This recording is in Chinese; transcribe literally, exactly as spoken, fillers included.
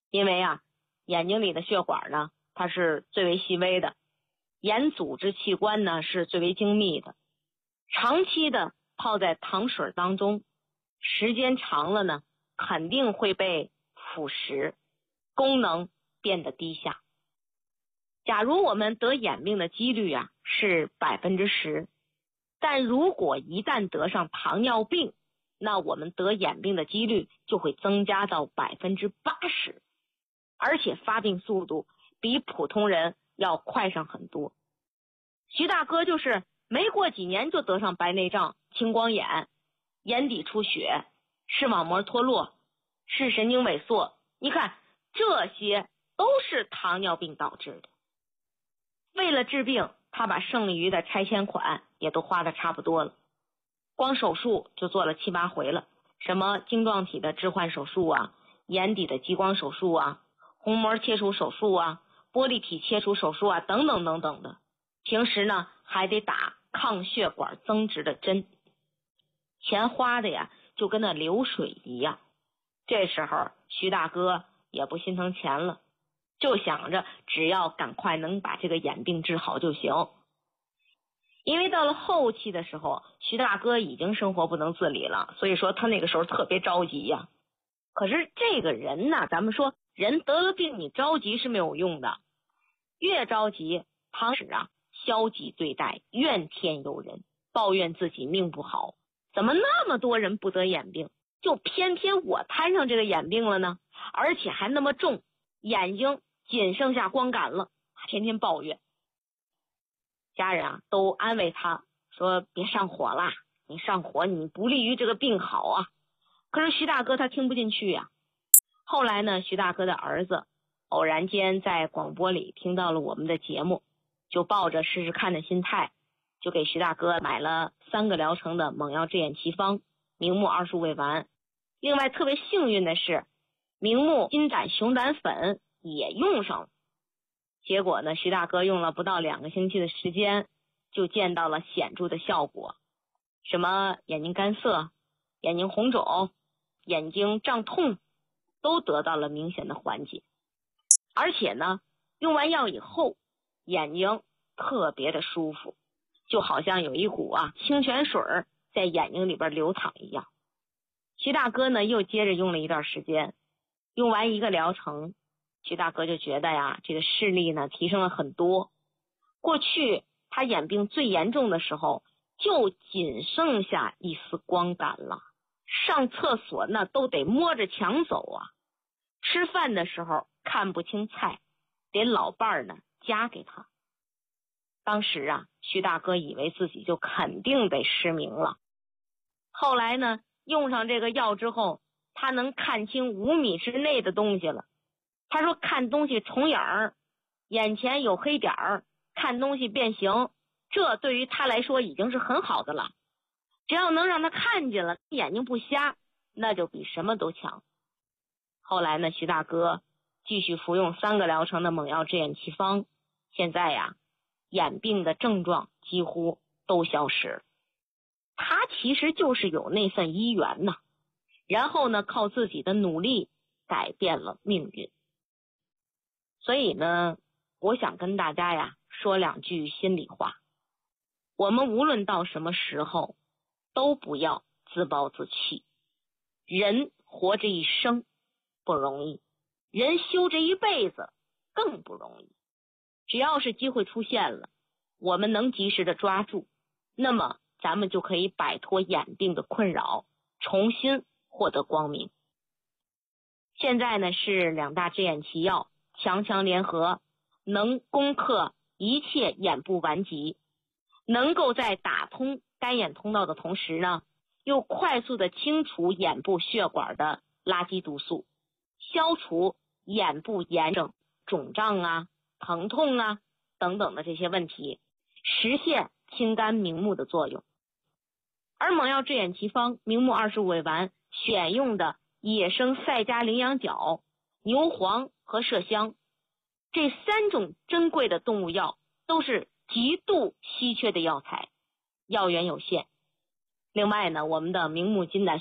因为啊，眼睛里的血管呢，它是最为细微的，眼组织器官呢是最为精密的，长期的泡在糖水当中，时间长了呢，肯定会被腐蚀，功能变得低下。假如我们得眼病的几率啊是百分之十，但如果一旦得上糖尿病，那我们得眼病的几率就会增加到百分之八十，而且发病速度比普通人要快上很多。徐大哥就是没过几年就得上白内障、青光眼、眼底出血、视网膜脱落、视神经萎缩，你看这些都是糖尿病导致的。为了治病，他把剩余的拆迁款也都花得差不多了，光手术就做了七八回了，什么晶状体的置换手术啊，眼底的激光手术啊，虹膜切除手术啊，玻璃体切除手术啊，等等等等的。平时呢还得打抗血管增殖的针，钱花的呀就跟那流水一样。这时候徐大哥也不心疼钱了，就想着只要赶快能把这个眼病治好就行。因为到了后期的时候，徐大哥已经生活不能自理了，所以说他那个时候特别着急呀。可是这个人呢，咱们说人得了病你着急是没有用的，越着急唐使啊消极对待，怨天尤人，抱怨自己命不好，怎么那么多人不得眼病，就偏偏我摊上这个眼病了呢？而且还那么重，眼睛仅剩下光感了，天天抱怨。家人啊都安慰他说别上火啦，你上火你不利于这个病好啊。可是徐大哥他听不进去呀、啊。后来呢，徐大哥的儿子偶然间在广播里听到了我们的节目，就抱着试试看的心态，就给徐大哥买了三个疗程的猛药治眼奇方、明目二术胃丸。另外特别幸运的是，明目金胆熊胆粉也用上了。结果呢，徐大哥用了不到两个星期的时间，就见到了显著的效果，什么眼睛干涩、眼睛红肿、眼睛胀痛，都得到了明显的缓解。而且呢，用完药以后，眼睛特别的舒服，就好像有一股啊清泉水在眼睛里边流淌一样。徐大哥呢又接着用了一段时间，用完一个疗程，徐大哥就觉得呀，这个视力呢提升了很多。过去他眼病最严重的时候，就仅剩下一丝光感了，上厕所那都得摸着墙走啊，吃饭的时候看不清菜，得老伴儿呢夹给他。当时啊，徐大哥以为自己就肯定得失明了。后来呢，用上这个药之后，他能看清五米之内的东西了。他说看东西重影儿，眼前有黑点儿，看东西变形，这对于他来说已经是很好的了。只要能让他看见了，眼睛不瞎，那就比什么都强。后来呢，徐大哥继续服用三个疗程的猛药治眼奇方，现在呀，眼病的症状几乎都消失了。他其实就是有那份医缘呐，然后呢，靠自己的努力改变了命运。所以呢，我想跟大家呀说两句心里话。我们无论到什么时候，都不要自暴自弃。人活这一生不容易，人修这一辈子更不容易。只要是机会出现了，我们能及时的抓住，那么咱们就可以摆脱眼病的困扰，重新获得光明。现在呢是两大治眼奇药强强联合，能攻克一切眼部顽疾，能够在打通干眼通道的同时呢，又快速的清除眼部血管的垃圾毒素，消除眼部炎症、肿胀啊、疼痛啊等等的这些问题，实现清肝明目的作用。而猛药治眼奇方、明目二术胃丸选用的野生赛迦羚羊角、牛黄和麝香，这三种珍贵的动物药都是极度稀缺的药材，药源有限。另外呢，我们的明目金胆